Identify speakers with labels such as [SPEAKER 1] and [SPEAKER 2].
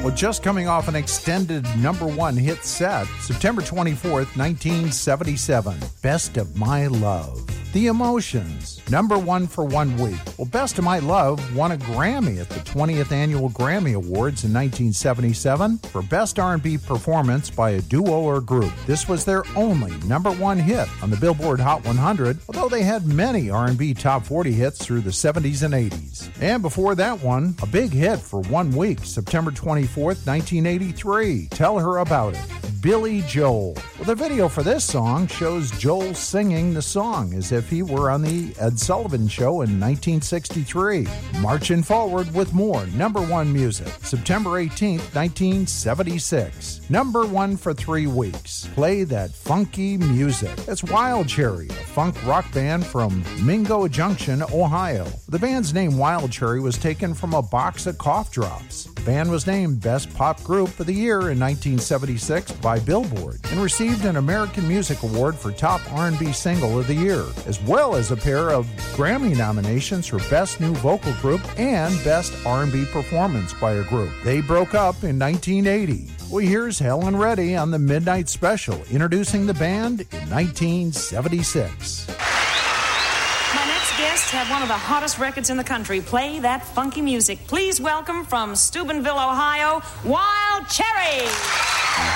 [SPEAKER 1] Well, just coming off an extended #1 hit set, September 24th, 1977, Best of My Love. The Emotions, #1 for 1 week. Well, Best of My Love won a Grammy at the 20th Annual Grammy Awards in 1977 for Best R&B Performance by a Duo or Group. This was their only #1 hit on the Billboard Hot 100, although they had many R&B Top 40 hits through the 70s and 80s. And before that one, a big hit for 1 week, September 24th, 1983. Tell Her About It. Billy Joel. Well, the video for this song shows Joel singing the song as if he were on the Ed Sullivan Show in 1963. Marching forward with more #1 music. September 18th, 1976. #1 for 3 weeks. Play that funky music. It's Wild Cherry, a funk rock band from Mingo Junction, Ohio. The band's name Wild Cherry was taken from a box of cough drops. The band was named Best Pop Group of the Year in 1976 by Billboard and received an American Music Award for Top R&B Single of the Year, as well as a pair of Grammy nominations for Best New Vocal Group and Best R&B Performance by a Group. They broke up in 1980. Well, here's Helen Reddy on the Midnight Special, introducing the band in 1976.
[SPEAKER 2] My next guests have one of the hottest records in the country. Play that funky music. Please welcome from Steubenville, Ohio, Wild Cherry.